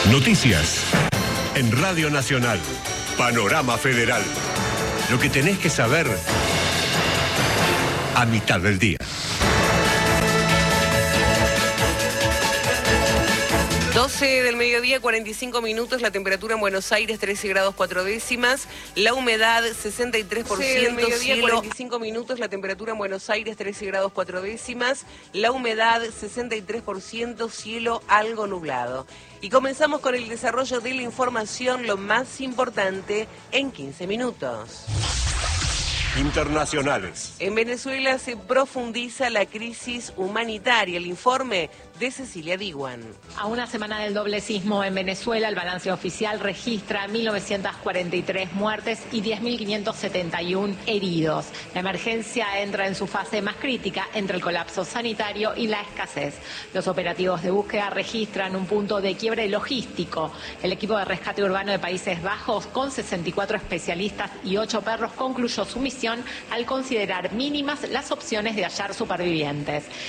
Noticias en Radio Nacional. Panorama Federal. Lo que tenés que saber a mitad del día. 12 del mediodía, 45 minutos, la temperatura en Buenos Aires 13 grados 4 décimas, la humedad 63%, 12 del mediodía, cielo... 45 minutos, la temperatura en Buenos Aires 13 grados 4 décimas, la humedad 63%, cielo algo nublado. Y comenzamos con el desarrollo de la información, lo más importante en 15 minutos. Internacionales. En Venezuela se profundiza la crisis humanitaria. El informe de Cecilia Diwan. A una semana del doble sismo en Venezuela, el balance oficial registra 1.943 muertes y 10.571 heridos. La emergencia entra en su fase más crítica entre el colapso sanitario y la escasez. Los operativos de búsqueda registran un punto de quiebre logístico. El equipo de rescate urbano de Países Bajos, con 64 especialistas y 8 perros, concluyó su misión al considerar mínimas las opciones de hallar supervivientes.